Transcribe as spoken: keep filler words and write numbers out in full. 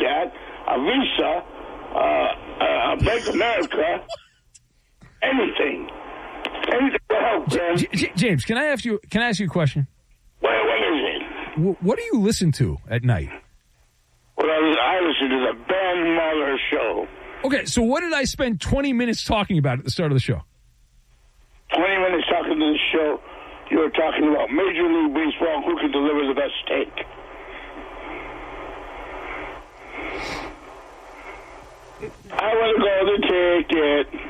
Card, a Visa, uh, a Bank of America, anything. Anything to help, man. J- J- James, can I ask you? Can I ask you a question? What, what is it? W- what do you listen to at night? Well, I listen to the Ben Muller show. Okay, so what did I spend twenty minutes talking about at the start of the show? twenty minutes talking to the show, you were talking about Major League Baseball, who can deliver the best steak. I want to go to the ticket.